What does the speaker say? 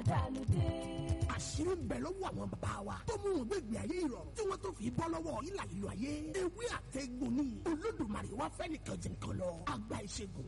ìgbàlódé. àṣírí ń bẹ lọ́wọ́ àwọn bàbá wa tó mú wọn gbégbé ayé ìrọ̀rùn tí wọ́n tó fi bọ́ lọ́wọ́ ìlà ìlú ayé. ewé àtẹ̀gbò ni Olódùmarè wá fẹ́ nìkan jẹ nǹkan lọ. àgbà ìṣègùn